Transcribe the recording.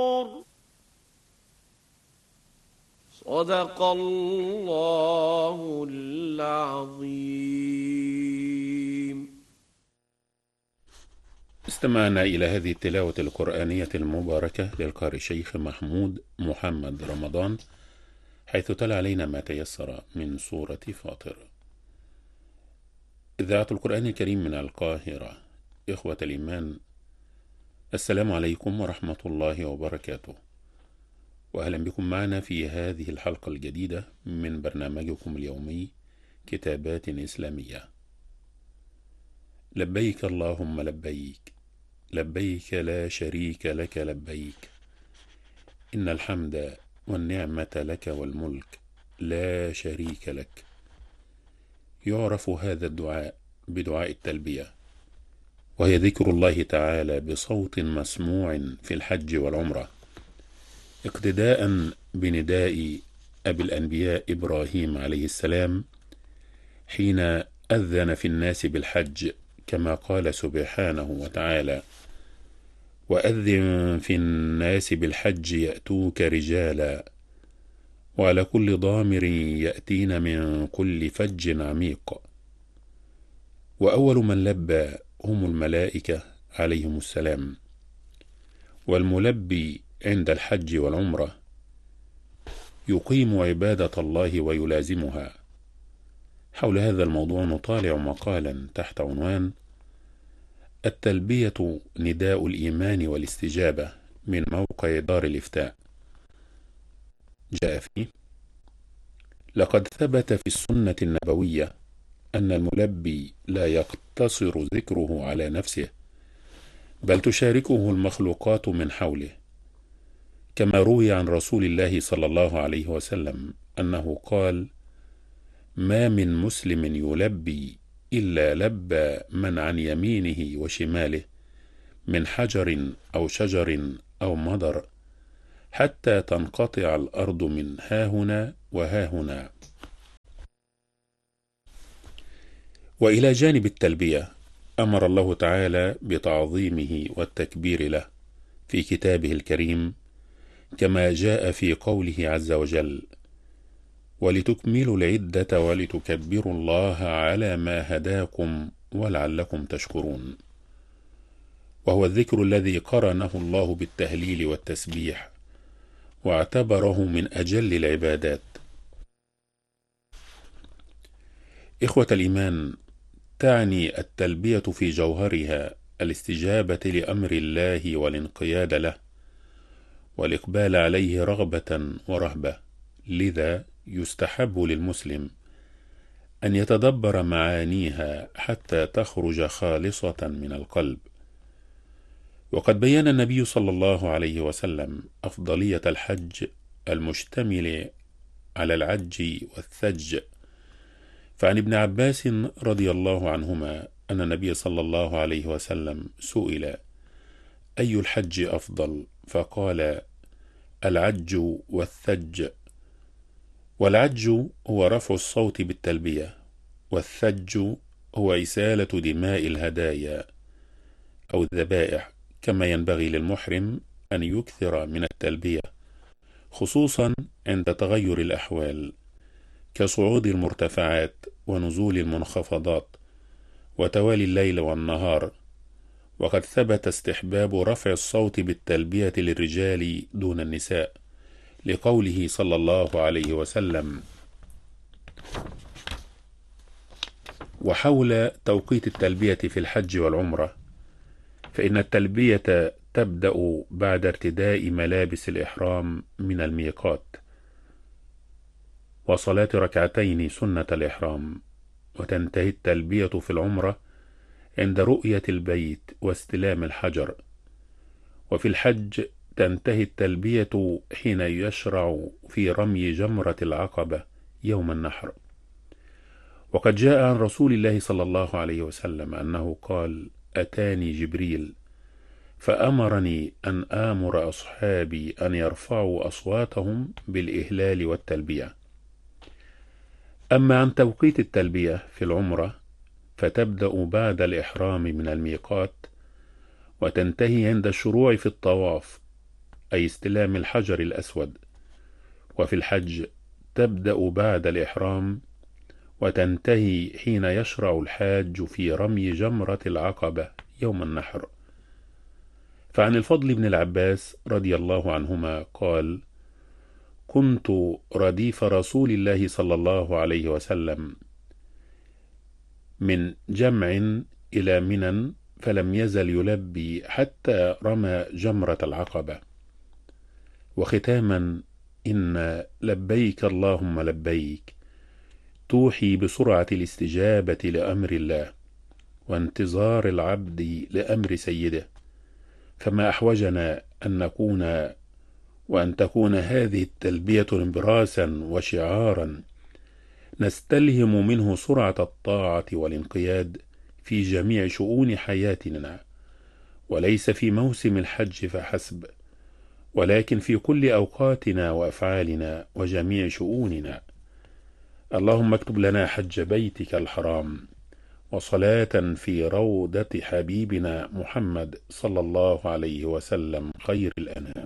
صدق الله العظيم. استمعنا إلى هذه التلاوة القرآنية المباركة للقارئ الشيخ محمود محمد رمضان، حيث تلا علينا ما تيسر من سورة فاطر. إذاعة القرآن الكريم من القاهرة. إخوة الإيمان، السلام عليكم ورحمة الله وبركاته، وأهلا بكم معنا في هذه الحلقة الجديدة من برنامجكم اليومي كتابات إسلامية. لبيك اللهم لبيك، لبيك لا شريك لك لبيك، إن الحمد والنعمة لك والملك لا شريك لك. يعرف هذا الدعاء بدعاء التلبية، وهي ذكر الله تعالى بصوت مسموع في الحج والعمرة، اقتداء بنداء أبي الأنبياء إبراهيم عليه السلام حين أذن في الناس بالحج، كما قال سبحانه وتعالى: وأذن في الناس بالحج يأتوك رجالا وعلى كل ضامر يأتين من كل فج عميق. وأول من لبى هم الملائكة عليهم السلام، والملبي عند الحج والعمرة يقيم عبادة الله ويلازمها. حول هذا الموضوع نطالع مقالا تحت عنوان التلبية نداء الإيمان والاستجابة من موقع دار الإفتاء. جاء فيه: لقد ثبت في السنة النبوية أن الملبي لا يقتصر ذكره على نفسه، بل تشاركه المخلوقات من حوله، كما روي عن رسول الله صلى الله عليه وسلم أنه قال: ما من مسلم يلبي إلا لبى من عن يمينه وشماله من حجر أو شجر أو مضر، حتى تنقطع الأرض من هاهنا وهاهنا. وإلى جانب التلبية أمر الله تعالى بتعظيمه والتكبير له في كتابه الكريم، كما جاء في قوله عز وجل: ولتكملوا العدة ولتكبروا الله على ما هداكم ولعلكم تشكرون. وهو الذكر الذي قرنه الله بالتهليل والتسبيح، واعتبره من أجل العبادات. إخوة الإيمان، تعني التلبية في جوهرها الاستجابة لأمر الله والانقياد له والإقبال عليه رغبة ورهبة. لذا يستحب للمسلم أن يتدبر معانيها حتى تخرج خالصة من القلب. وقد بين النبي صلى الله عليه وسلم أفضلية الحج المشتمل على العج والثج. فعن ابن عباس رضي الله عنهما أن النبي صلى الله عليه وسلم سئل: أي الحج أفضل؟ فقال: العج والثج. والعج هو رفع الصوت بالتلبية، والثج هو إسالة دماء الهدايا أو الذبائح. كما ينبغي للمحرم أن يكثر من التلبية، خصوصا عند تغير الأحوال كصعود المرتفعات ونزول المنخفضات وتوالي الليل والنهار. وقد ثبت استحباب رفع الصوت بالتلبية للرجال دون النساء، لقوله صلى الله عليه وسلم: وحول توقيت التلبية في الحج والعمرة، فإن التلبية تبدأ بعد ارتداء ملابس الإحرام من الميقات وصلاة ركعتين سنة الإحرام، وتنتهي التلبية في العمرة عند رؤية البيت واستلام الحجر. وفي الحج تنتهي التلبية حين يشرع في رمي جمرة العقبة يوم النحر. وقد جاء عن رسول الله صلى الله عليه وسلم أنه قال: أتاني جبريل فأمرني أن آمر أصحابي أن يرفعوا أصواتهم بالإهلال والتلبية. أما عن توقيت التلبية في العمرة فتبدأ بعد الإحرام من الميقات، وتنتهي عند الشروع في الطواف أي استلام الحجر الأسود. وفي الحج تبدأ بعد الإحرام وتنتهي حين يشرع الحاج في رمي جمرة العقبة يوم النحر. فعن الفضل بن العباس رضي الله عنهما قال: كنت رديف رسول الله صلى الله عليه وسلم من جمع إلى منى، فلم يزل يلبي حتى رمى جمرة العقبة. وختاما، إن لبيك اللهم لبيك توحي بسرعة الاستجابة لأمر الله وانتظار العبد لأمر سيده، فما أحوجنا أن تكون هذه التلبية انبراسا وشعارا نستلهم منه سرعة الطاعة والانقياد في جميع شؤون حياتنا، وليس في موسم الحج فحسب، ولكن في كل أوقاتنا وأفعالنا وجميع شؤوننا. اللهم اكتب لنا حج بيتك الحرام وصلاة في روضة حبيبنا محمد صلى الله عليه وسلم خير الأنام.